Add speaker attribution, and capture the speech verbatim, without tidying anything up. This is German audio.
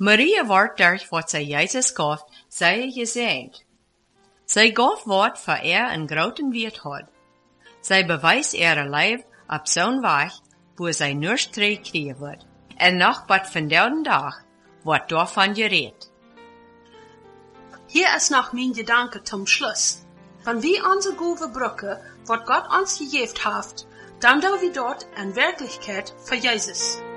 Speaker 1: Maria wordt durch wat zij Jezus gaf, zij gezegend. Zij gaf wat voor er een groten wert had. Zij bewijst ihre leven op zo'n weg, wo zij nur strijd krijgen wordt. En nog wat van den dag wordt daarvan geredet.
Speaker 2: Hier ist noch mein Gedanke zum Schluss. Wenn wir unsere gute Brücke, was Gott uns gegeben hat, dann da wir dort in Wirklichkeit für Jesus.